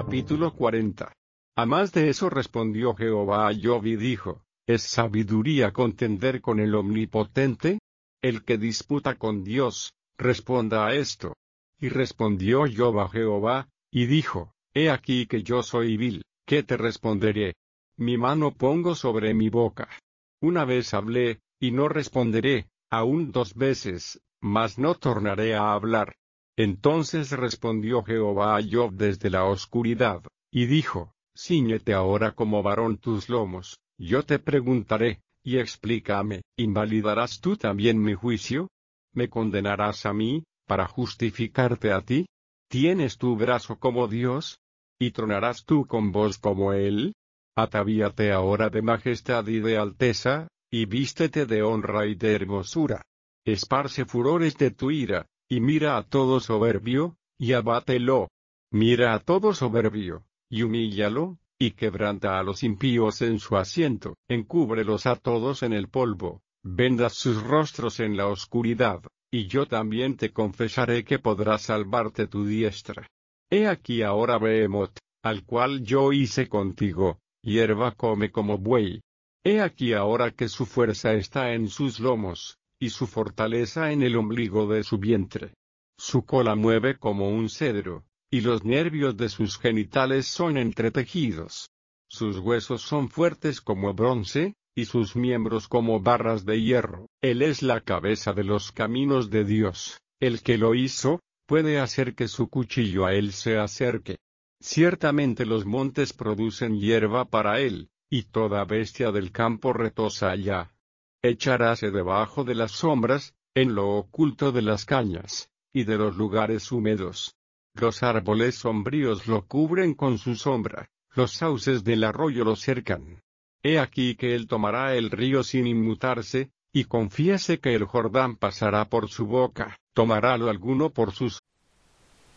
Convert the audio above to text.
Capítulo 40. A más de eso respondió Jehová a Job y dijo: ¿Es sabiduría contender con el Omnipotente? El que disputa con Dios, responda a esto. Y respondió Job a Jehová, y dijo: He aquí que yo soy vil, ¿qué te responderé? Mi mano pongo sobre mi boca. Una vez hablé, y no responderé, aún 2 veces, mas no tornaré a hablar. Entonces respondió Jehová a Job desde la oscuridad, y dijo: Cíñete ahora como varón tus lomos, yo te preguntaré, y explícame. ¿Invalidarás tú también mi juicio? ¿Me condenarás a mí, para justificarte a ti? ¿Tienes tu brazo como Dios? ¿Y tronarás tú con voz como Él? Atavíate ahora de majestad y de alteza, y vístete de honra y de hermosura. Esparce furores de tu ira, y mira a todo soberbio, y abátelo. Mira a todo soberbio, y humíllalo, y quebranta a los impíos en su asiento. Encúbrelos a todos en el polvo, vendas sus rostros en la oscuridad, y yo también te confesaré que podrás salvarte tu diestra. He aquí ahora Behemoth, al cual yo hice contigo, hierba come como buey. He aquí ahora que su fuerza está en sus lomos, y su fortaleza en el ombligo de su vientre. Su cola mueve como un cedro, y los nervios de sus genitales son entretejidos. Sus huesos son fuertes como bronce, y sus miembros como barras de hierro. Él es la cabeza de los caminos de Dios. El que lo hizo, puede hacer que su cuchillo a él se acerque. Ciertamente los montes producen hierba para él, y toda bestia del campo retosa allá. Echaráse debajo de las sombras, en lo oculto de las cañas, y de los lugares húmedos. Los árboles sombríos lo cubren con su sombra, los sauces del arroyo lo cercan. He aquí que él tomará el río sin inmutarse, y confiese que el Jordán pasará por su boca. Tomarálo alguno por sus